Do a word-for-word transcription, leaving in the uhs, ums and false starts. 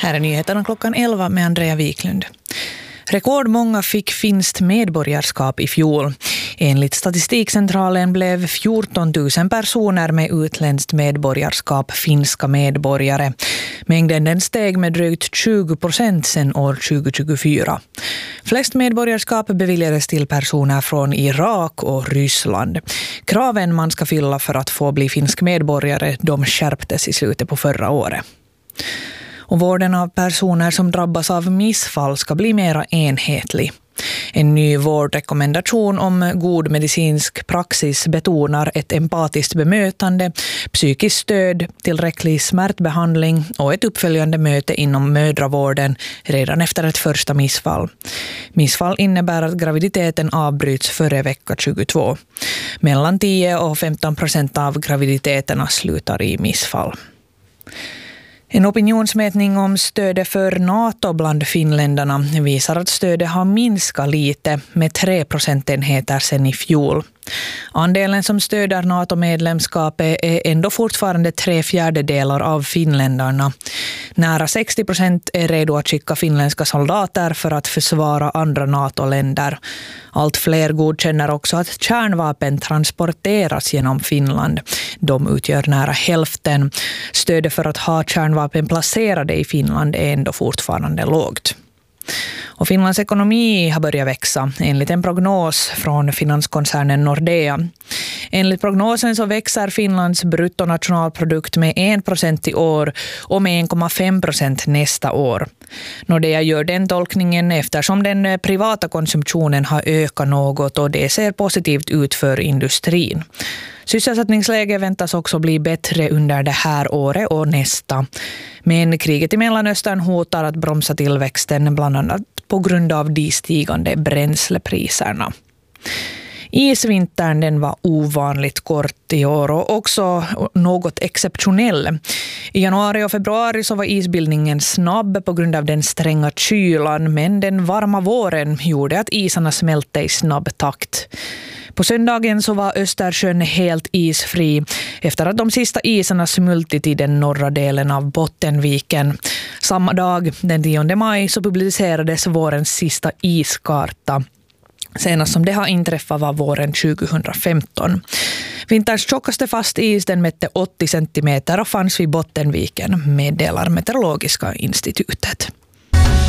Här är nyheterna klockan elva med Andrea Wiklund. Rekordmånga fick finskt medborgarskap i fjol. Enligt Statistikcentralen blev fjorton tusen personer med utländskt medborgarskap finska medborgare. Mängden den steg med drygt tjugo procent sedan år tjugohundratjugofyra. Flest medborgarskap beviljades till personer från Irak och Ryssland. Kraven man ska fylla för att få bli finsk medborgare, de skärptes i slutet på förra året. Och vården av personer som drabbas av missfall ska bli mera enhetlig. En ny vårdrekommendation om god medicinsk praxis betonar ett empatiskt bemötande, psykiskt stöd, tillräcklig smärtbehandling och ett uppföljande möte inom mödravården redan efter ett första missfall. Missfall innebär att graviditeten avbryts före vecka tjugotvå. Mellan tio och femton procent av graviditeterna slutar i missfall. En opinionsmätning om stödet för NATO bland finländarna visar att stödet har minskat lite med tre procentenheter sedan i fjol. Andelen som stöder NATO-medlemskapet är ändå fortfarande tre fjärdedelar av finländarna. Nära sextio procent är redo att skicka finländska soldater för att försvara andra NATO-länder. Allt fler godkänner också att kärnvapen transporteras genom Finland. De utgör nära hälften. Stödet för att ha kärnvapen placerade i Finland är ändå fortfarande lågt. Och Finlands ekonomi har börjat växa enligt en prognos från finanskoncernen Nordea. Enligt prognosen så växer Finlands bruttonationalprodukt med en procent i år och med en komma fem procent nästa år. Nordea gör den tolkningen eftersom den privata konsumtionen har ökat något och det ser positivt ut för industrin. Sysselsättningsläget väntas också bli bättre under det här året och nästa. Men kriget i Mellanöstern hotar att bromsa tillväxten bland annat på grund av de stigande bränslepriserna. Isvintern den var ovanligt kort i år och också något exceptionell. I januari och februari så var isbildningen snabb på grund av den stränga kylan, men den varma våren gjorde att isarna smälte i snabb takt. På söndagen så var Östersjön helt isfri efter att de sista isarna smultit i den norra delen av Bottenviken. Samma dag, den tionde maj, så publicerades vårens sista iskarta. Senast som det har inträffat var våren tjugohundrafemton. Vinterns tjockaste fast is den mätte åttio centimeter och fanns vid Bottenviken, meddelar Meteorologiska institutet.